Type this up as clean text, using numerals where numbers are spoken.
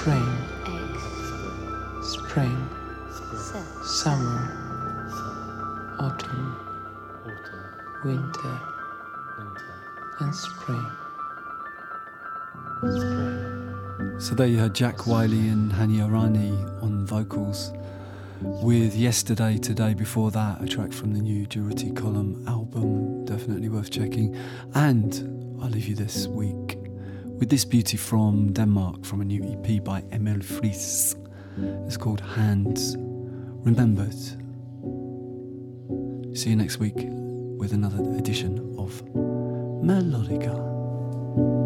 spring, spring, summer, autumn, winter, and spring. So there you heard Jack Wiley and Hani Arani on vocals, with Yesterday Today before that, a track from the new Durutti Column album, definitely worth checking. And I'll leave you this week with this beauty from Denmark, from a new EP by Emil Friis. It's called Hands Remembered. See you next week with another edition of Melodica.